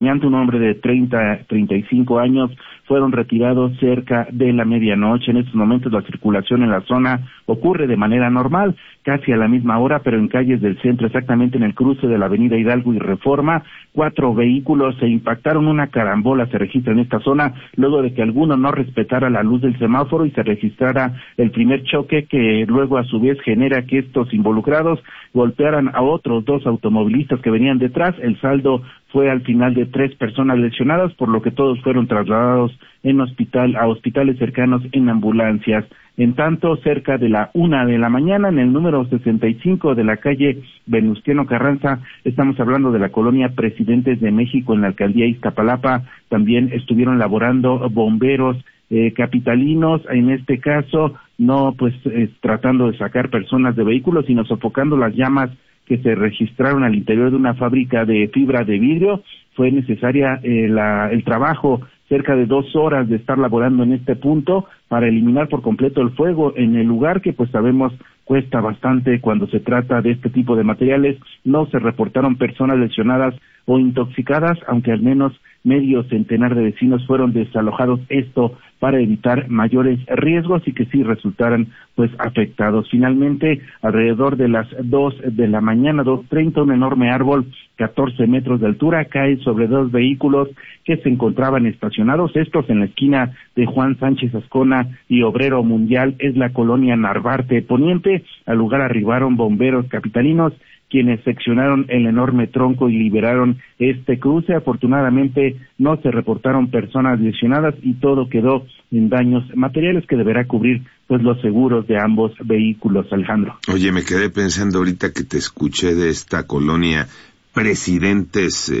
un hombre de 35 años, fueron retirados cerca de la medianoche. En estos momentos la circulación en la zona ocurre de manera normal, casi a la misma hora, pero en calles del centro, exactamente en el cruce de la avenida Hidalgo y Reforma, 4 vehículos se impactaron, una carambola se registra en esta zona, luego de que alguno no respetara la luz del semáforo y se registrara el primer choque, que luego a su vez genera que estos involucrados golpearan a otros 2 automovilistas que venían detrás. El saldo fue al final de 3 personas lesionadas, por lo que todos fueron trasladados a hospitales cercanos en ambulancias. En tanto, cerca de la 1 de la mañana, en el número 65 de la calle Venustiano Carranza, estamos hablando de la colonia Presidentes de México en la alcaldía Iztapalapa, también estuvieron laborando bomberos capitalinos, en este caso, no tratando de sacar personas de vehículos, sino sofocando las llamas que se registraron al interior de una fábrica de fibra de vidrio. Fue necesaria el trabajo, cerca de 2 horas de estar laborando en este punto para eliminar por completo el fuego en el lugar, que sabemos cuesta bastante cuando se trata de este tipo de materiales. No se reportaron personas lesionadas o intoxicadas, aunque al menos medio centenar de vecinos fueron desalojados, esto para evitar mayores riesgos y que sí resultaran afectados. Finalmente, alrededor de las 2 de la mañana, 2:30, un enorme árbol, 14 metros de altura, cae sobre 2 vehículos que se encontraban estacionados, estos en la esquina de Juan Sánchez Azcona y Obrero Mundial, es la colonia Narvarte Poniente. Al lugar arribaron bomberos capitalinos, quienes seccionaron el enorme tronco y liberaron este cruce. Afortunadamente no se reportaron personas lesionadas y todo quedó en daños materiales que deberá cubrir los seguros de ambos vehículos, Alejandro. Oye, me quedé pensando ahorita que te escuché de esta colonia Presidentes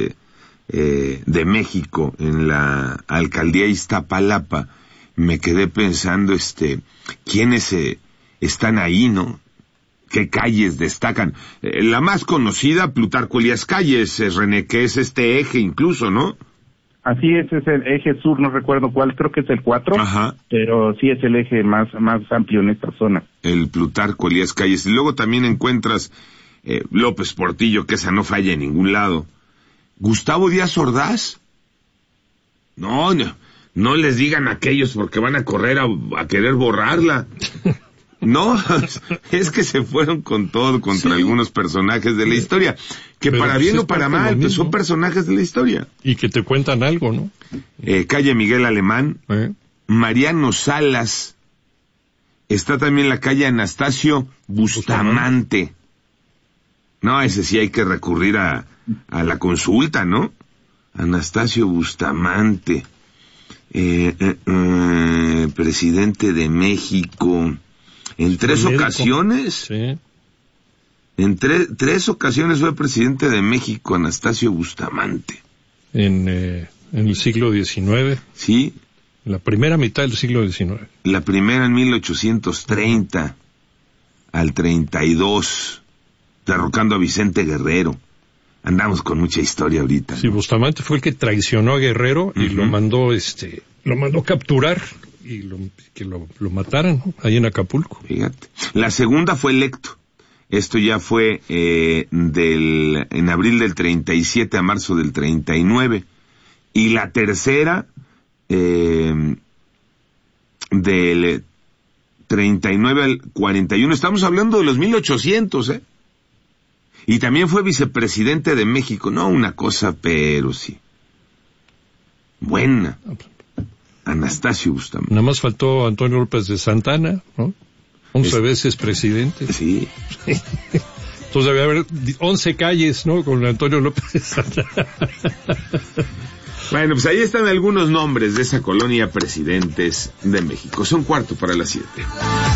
de México en la alcaldía Iztapalapa. Me quedé pensando quiénes están ahí, ¿no? ¿Qué calles destacan? La más conocida, Plutarco Elías Calles, René, que es este eje incluso, ¿no? Así es el eje sur, no recuerdo cuál, creo que es el 4, ajá, pero sí es el eje más amplio en esta zona. El Plutarco Elías Calles. Y luego también encuentras López Portillo, que esa no falla en ningún lado. Gustavo Díaz Ordaz. No les digan a aquellos porque van a correr a querer borrarla. No, es que se fueron con todo contra algunos personajes de la historia, que pero para bien o para mal, son personajes de la historia. Y que te cuentan algo, ¿no? Calle Miguel Alemán, Mariano Salas, está también la calle Anastasio Bustamante. No, ese sí hay que recurrir a la consulta, ¿no? Anastasio Bustamante, presidente de México. En 3 ocasiones, sí. En 3 ocasiones fue presidente de México, Anastasio Bustamante. En el siglo XIX. Sí. La primera mitad del siglo XIX. La primera en 1830 al 32, derrocando a Vicente Guerrero. Andamos con mucha historia ahorita, ¿no? Sí, Bustamante fue el que traicionó a Guerrero y lo mandó capturar y que lo mataran, ¿no? Ahí en Acapulco. Fíjate. La segunda fue electo. Esto ya fue en abril del 37 a marzo del 39. Y la tercera del 39 al 41. Estamos hablando de los 1800, ¿eh? Y también fue vicepresidente de México. No una cosa, pero sí. Buena. Anastasio Bustamante. Nada más faltó Antonio López de Santana, ¿no? 11 veces presidente. Sí. Entonces debe haber 11 calles, ¿no? Con Antonio López de Santana. Bueno, pues ahí están algunos nombres de esa colonia Presidentes de México. Son 7:15.